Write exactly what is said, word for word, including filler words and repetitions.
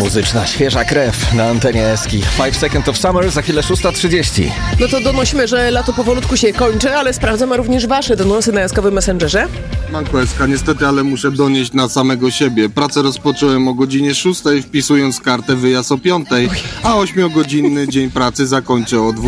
Muzyczna, świeża krew na antenie Eski. Five Seconds of Summer, za chwilę szósta trzydzieści. No to donosimy, że lato powolutku się kończy, ale sprawdzamy również wasze donosy na Eskowym Messengerze. Manko Eska, niestety, ale muszę donieść na samego siebie. Pracę rozpocząłem o godzinie szóstej, wpisując kartę wyjazd o piątej, a ośmiogodzinny dzień pracy zakończę o dwunastej.